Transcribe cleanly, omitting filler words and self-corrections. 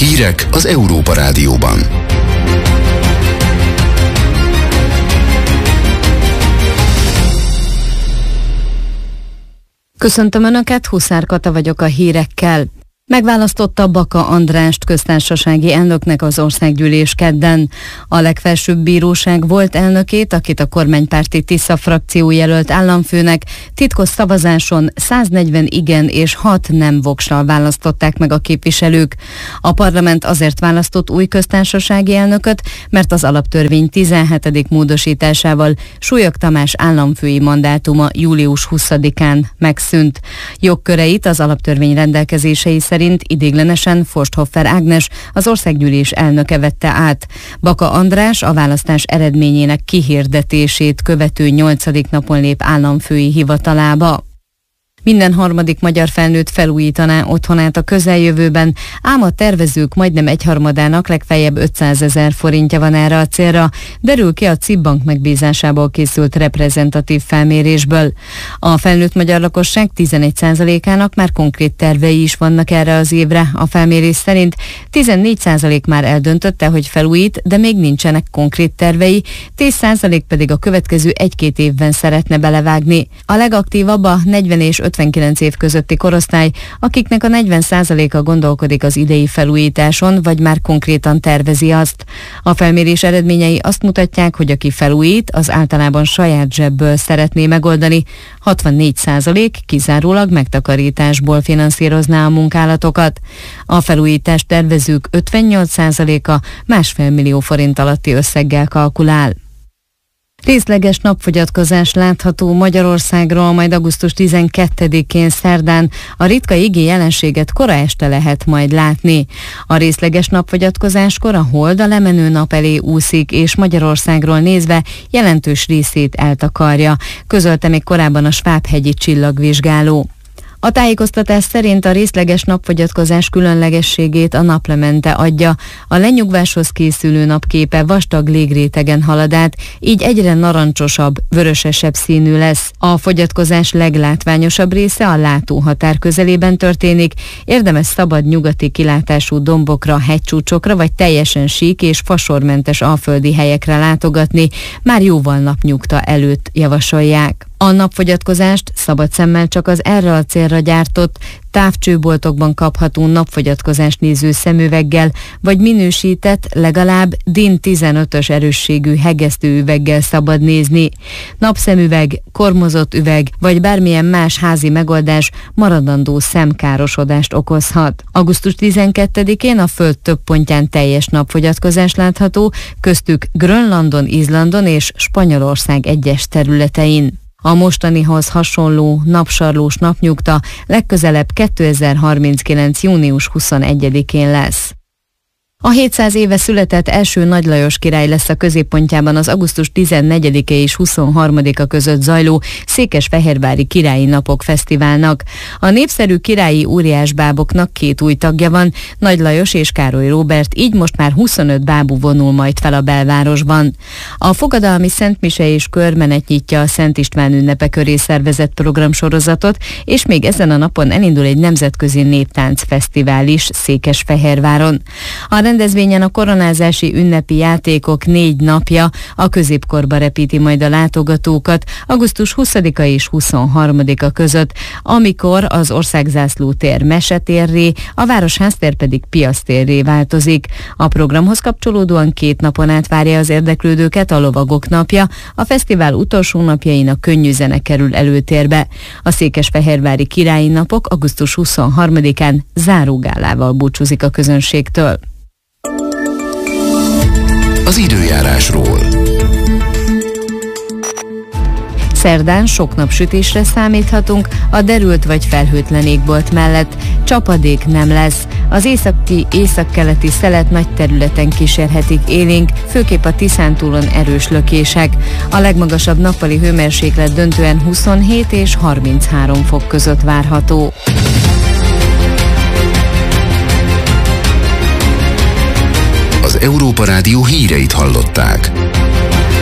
Hírek az Európa Rádióban. Köszöntöm Önöket, Huszár Kata vagyok a hírekkel. Megválasztotta Baka Andrást köztársasági elnöknek az országgyűlés kedden. A legfelsőbb bíróság volt elnökét, akit a kormánypárti Tisza frakció jelölt államfőnek, titkos szavazáson 140 igen és 6 nem vokssal választották meg a képviselők. A parlament azért választott új köztársasági elnököt, mert az alaptörvény 17. módosításával Súlyog Tamás államfői mandátuma július 20-án megszűnt. Jogköreit az alaptörvény rendelkezései szerint ideiglenesen Forsthoffer Ágnes, az országgyűlés elnöke vette át. Baka András a választás eredményének kihirdetését követő 8. napon lép államfői hivatalába. Minden harmadik magyar felnőtt felújítaná otthonát a közeljövőben, ám a tervezők majdnem egyharmadának legfeljebb 500 000 forintja van erre a célra, derül ki a CIP Bank megbízásából készült reprezentatív felmérésből. A felnőtt magyar lakosság 11%-ának már konkrét tervei is vannak erre az évre. A felmérés szerint 14% már eldöntötte, hogy felújít, de még nincsenek konkrét tervei, 10% pedig a következő 1-2 évben szeretne belevágni. A legaktívabb a 40 és 59 év közötti korosztály, akiknek a 40%-a gondolkodik az idei felújításon, vagy már konkrétan tervezi azt. A felmérés eredményei azt mutatják, hogy aki felújít, az általában saját zsebből szeretné megoldani. 64% kizárólag megtakarításból finanszírozná a munkálatokat. A felújítást tervezők 58%-a 1,5 millió forint alatti összeggel kalkulál. Részleges napfogyatkozás látható Magyarországról, majd augusztus 12-én szerdán. A ritka igé jelenséget kora este lehet majd látni. A részleges napfogyatkozáskor a hold a lemenő nap elé úszik, és Magyarországról nézve jelentős részét eltakarja, közölte még korábban a Svábhegyi csillagvizsgáló. A tájékoztatás szerint a részleges napfogyatkozás különlegességét a naplemente adja. A lenyugváshoz készülő napképe vastag légrétegen halad át, így egyre narancsosabb, vörösesebb színű lesz. A fogyatkozás leglátványosabb része a látóhatár közelében történik. Érdemes szabad nyugati kilátású dombokra, hegycsúcsokra vagy teljesen sík és fasormentes alföldi helyekre látogatni, már jóval napnyugta előtt javasolják. A napfogyatkozást szabad szemmel csak az erre a célra gyártott, távcsőboltokban kapható napfogyatkozást néző szemüveggel, vagy minősített, legalább DIN 15-ös erősségű hegesztőüveggel szabad nézni. Napszemüveg, kormozott üveg, vagy bármilyen más házi megoldás maradandó szemkárosodást okozhat. Augusztus 12-én a Föld több pontján teljes napfogyatkozás látható, köztük Grönlandon, Izlandon és Spanyolország egyes területein. A mostanihoz hasonló napsarlós napnyugta legközelebb 2039. június 21-én lesz. A 700 éve született első Nagy Lajos király lesz a középpontjában az augusztus 14-e és 23-a között zajló Székesfehérvári Királyi Napok Fesztiválnak. A népszerű királyi óriásbáboknak 2 új tagja van, Nagy Lajos és Károly Róbert, így most már 25 bábú vonul majd fel a belvárosban. A fogadalmi szentmise és körmenet nyitja a Szent István ünnepe köré szervezett programsorozatot, és még ezen a napon elindul egy nemzetközi néptáncfesztivál is Székesfehérváron. A rendezvényen a koronázási ünnepi játékok 4 napja a középkorba repíti majd a látogatókat augusztus 20-a és 23-a között, amikor az Országzászló tér mesetérré, a Városháztér pedig piactérré változik. A programhoz kapcsolódóan 2 napon át várja az érdeklődőket a Lovagok napja, a fesztivál utolsó napjain a könnyű zene kerül előtérbe. A Székesfehérvári Királyi Napok augusztus 23-án zárógálával búcsúzik a közönségtől. Az időjárásról. Szerdán sok napsütésre számíthatunk, a derült vagy felhőtlen égbolt mellett csapadék nem lesz. Az északi, északkeleti szelet nagy területen kísérhetik élénk, főképp a Tiszántúlon erős lökések. A legmagasabb nappali hőmérséklet döntően 27 és 33 fok között várható. Az Európa Rádió híreit hallották.